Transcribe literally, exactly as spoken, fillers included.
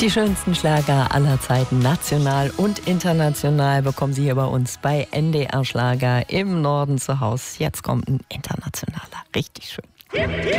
Die schönsten Schlager aller Zeiten, national und international, bekommen Sie hier bei uns bei N D R Schlager im Norden zu Hause. Jetzt kommt ein internationaler, richtig schön.